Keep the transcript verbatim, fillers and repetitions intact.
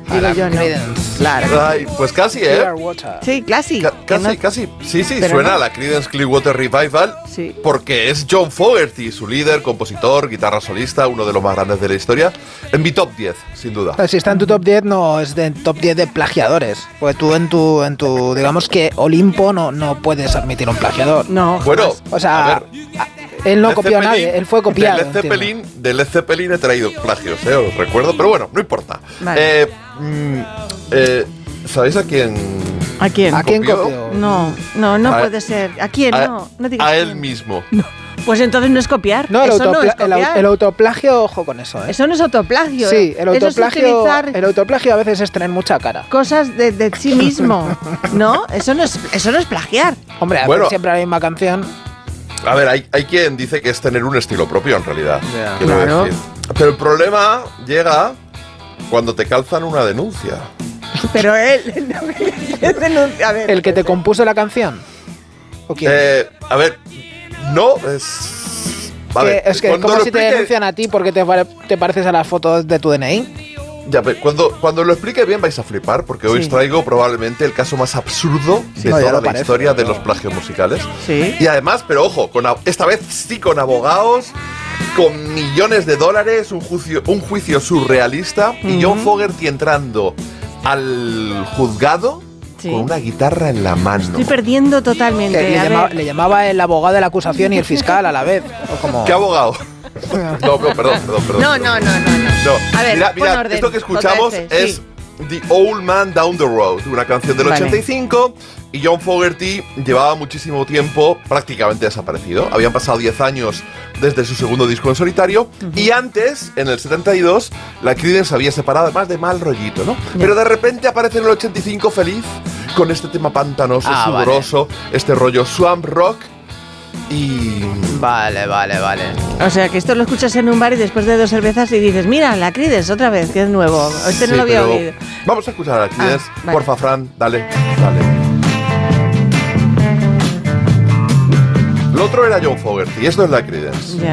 Digo yo, ¿no? Claro. Ay, pues casi, ¿eh? Clearwater. Sí, casi. Ca- casi, no- casi. Sí, sí, Pero suena no. a la Creedence Clearwater Revival. Sí. Porque es John Fogerty, su líder, compositor, guitarra solista, uno de los más grandes de la historia. En mi top diez, sin duda. Pero si está en tu top diez, no es de top diez de plagiadores. Pues tú en tu, en tu digamos que Olimpo no, no puedes admitir un plagiador. No, Bueno, O sea, a ver, él no Led copió a Zeppelin- nadie, él fue copiado. De Led entiendo. Zeppelin, de Led Zeppelin he traído plagios, ¿eh? Os recuerdo, pero bueno, no importa. Vale. Eh, mm, eh, ¿Sabéis a quién? ¿A quién? ¿A quién ¿Copió? copió? No, no, no A- puede ser. ¿A quién? A, no, no digas a él quién. mismo. Pues entonces no es copiar. No, el, Eso no autopla- es el au- copiar. el autoplagio, ojo con eso, ¿eh? Eso no es autoplagio. Sí, el Eso es autoplagio, utilizar el autoplagio a veces es tener mucha cara. cosas de, de sí mismo. ¿No? Eso no es, eso no es plagiar. Hombre, a Bueno. ver siempre la misma canción. A ver, hay, hay quien dice que es tener un estilo propio en realidad. Ya. quiero Claro. decir. Pero el problema llega cuando te calzan una denuncia. Pero él. No, denuncia. A ver. ¿El que te compuso la canción? ¿O quién? Eh, a ver, no es. A Que- ver, es que es cuando como lo si te explique- denuncian a ti porque te, pare- te pareces a las fotos de tu D N I. Ya, ve, cuando, cuando lo explique bien vais a flipar, porque hoy Sí. os traigo probablemente el caso más absurdo de No, ya toda lo la parece, historia de pero- los plagios musicales. Sí. Y además, pero ojo, con, a- esta vez sí con abogados, con millones de dólares, un juicio, un juicio surrealista, y John Fogerty entrando al juzgado Sí. con una guitarra en la mano. Estoy perdiendo totalmente. Que le, a llama- ver. le llamaba el abogado de la acusación y el fiscal a la vez. O como... ¿Qué abogado? No, no, perdón, perdón, perdón. No, no, no, no, no. No, A ver, mira, pon mira, orden, esto que escuchamos J F, es The Old Man Down the Road, una canción del Vale. ochenta y cinco, y John Fogerty llevaba muchísimo tiempo prácticamente desaparecido. Habían pasado diez años desde su segundo disco en solitario, y antes, en el setenta y dos, la Creedence se había separado, además de mal rollito, ¿no? Pero de repente aparece en el ochenta y cinco feliz, con este tema pantanoso, Ah, vale. sudoroso, este rollo swamp rock, y... Vale, vale, vale. O sea, que esto lo escuchas en un bar y después de dos cervezas y dices, mira, la Creedence otra vez, que es nuevo. Este no Sí, lo había pero oído. Vamos a escuchar a la Creedence. Ah, vale. Porfa, Fran, dale, dale. Lo otro era John Fogerty, y esto es la Creedence. Ya.